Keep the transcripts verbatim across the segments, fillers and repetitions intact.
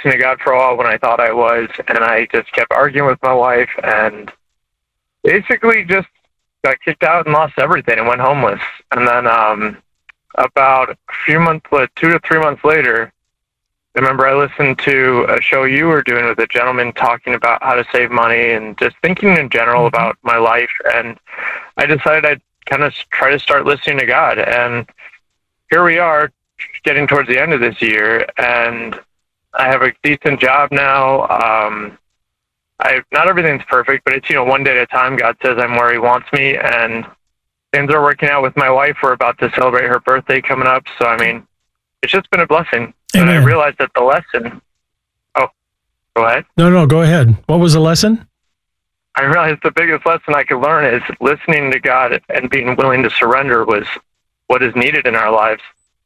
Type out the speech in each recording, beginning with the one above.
listening to God for a while when I thought I was, and I just kept arguing with my wife, and basically just got kicked out and lost everything and went homeless. And then um, about a few months, two to three months later, I remember I listened to a show you were doing with a gentleman talking about how to save money and just thinking in general about my life. And I decided I'd kind of try to start listening to God. And here we are getting towards the end of this year, and I have a decent job now. Um, I not everything's perfect, but it's, you know, one day at a time. God says I'm where he wants me, and things are working out with my wife. We're about to celebrate her birthday coming up. So, I mean, it's just been a blessing. Amen. And I realized that the lesson, oh, go ahead. No, no, go ahead. What was the lesson? I realized the biggest lesson I could learn is listening to God and being willing to surrender was what is needed in our lives.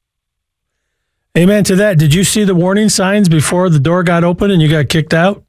Amen to that. Did you see the warning signs before the door got open and you got kicked out?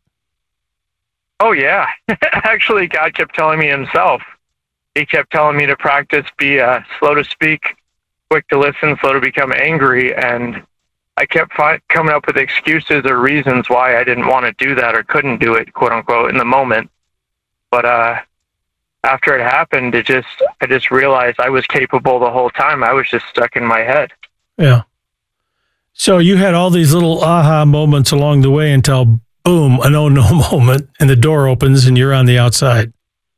Oh, yeah. Actually, God kept telling me himself. He kept telling me to practice, be uh, slow to speak, quick to listen, slow to become angry. And I kept fi- coming up with excuses or reasons why I didn't want to do that or couldn't do it, quote unquote, in the moment. But uh, after it happened, it just I just realized I was capable the whole time. I was just stuck in my head. Yeah. So you had all these little aha moments along the way until, boom, an oh-no moment, and the door opens and you're on the outside.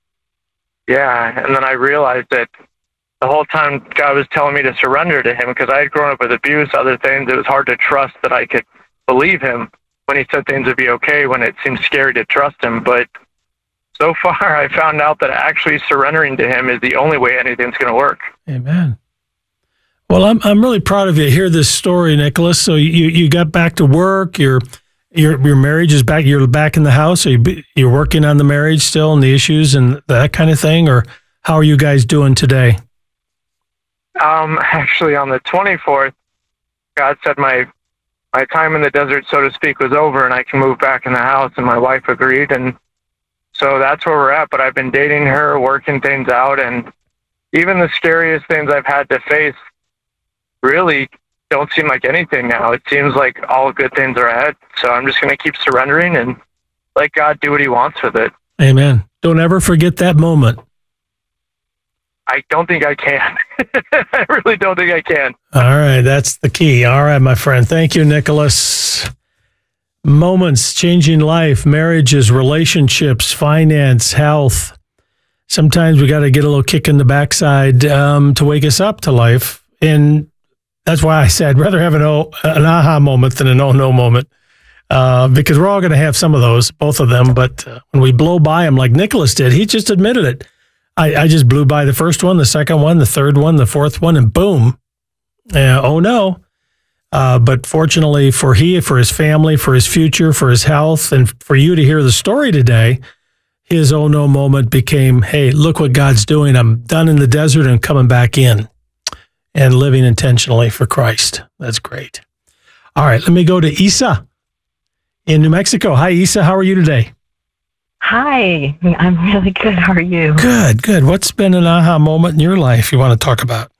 Yeah, and then I realized that the whole time God was telling me to surrender to him because I had grown up with abuse, other things. It was hard to trust that I could believe him when he said things would be okay, when it seemed scary to trust him. But so far, I found out that actually surrendering to him is the only way anything's going to work. Amen. Well, I'm I'm really proud of you to hear this story, Nicholas. So you, you got back to work. Your your your marriage is back. You're back in the house. Are you you're working on the marriage still and the issues and that kind of thing, or how are you guys doing today? Um, actually, on the twenty-fourth, God said my my time in the desert, so to speak, was over, and I can move back in the house. And my wife agreed, and so that's where we're at. But I've been dating her, working things out, and even the scariest things I've had to face really don't seem like anything now. It seems like all good things are ahead. So I'm just going to keep surrendering and let God do what he wants with it. Amen. Don't ever forget that moment. I don't think I can. I really don't think I can. All right. That's the key. All right, my friend. Thank you, Nicholas. Moments changing life, marriages, relationships, finance, health. Sometimes we got to get a little kick in the backside um, to wake us up to life. And that's why I said I'd rather have an, oh, an aha moment than an oh no moment, uh, because we're all going to have some of those, both of them. But uh, when we blow by them like Nicholas did, he just admitted it. I, I just blew by the first one, the second one, the third one, the fourth one, and boom. Uh, oh, no. Uh, but fortunately for he, for his family, for his future, for his health, and for you to hear the story today, his oh no moment became, hey, look what God's doing. I'm done in the desert and coming back in and living intentionally for Christ. That's great. All right, let me go to Isa in New Mexico. Hi, Isa. How are you today? Hi, I'm really good. How are you? Good, good. What's been an aha moment in your life you want to talk about?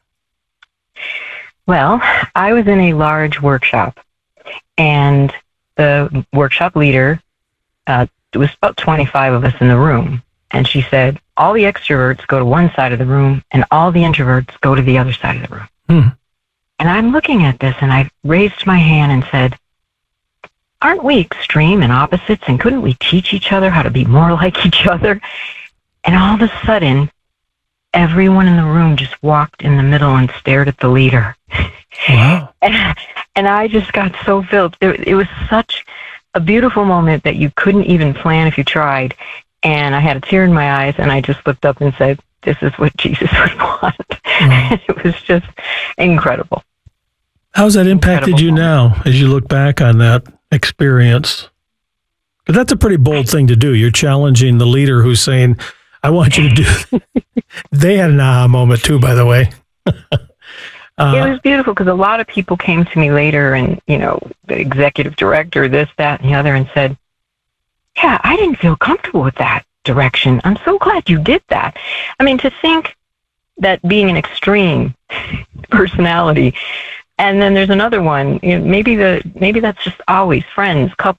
Well, I was in a large workshop, and the workshop leader, uh, there was about twenty-five of us in the room, and she said, all the extroverts go to one side of the room, and all the introverts go to the other side of the room. Hmm. And I'm looking at this, and I raised my hand and said, aren't we extreme and opposites, and couldn't we teach each other how to be more like each other? And all of a sudden, everyone in the room just walked in the middle and stared at the leader. Wow. and, and I just got so filled. It, it was such a beautiful moment that you couldn't even plan if you tried. And I had a tear in my eyes, and I just looked up and said, this is what Jesus would want. Mm. And it was just incredible. How's that impacted Incredible you moment. now as you look back on that experience? Because that's a pretty bold thing to do. You're challenging the leader who's saying, I want you to do. They had an aha moment too, by the way. uh, it was beautiful because a lot of people came to me later, and, you know, the executive director, this, that, and the other, and said, yeah, I didn't feel comfortable with that direction. I'm so glad you did that. I mean, to think that being an extreme personality, and then there's another one, you know, maybe the maybe that's just always friends, couples,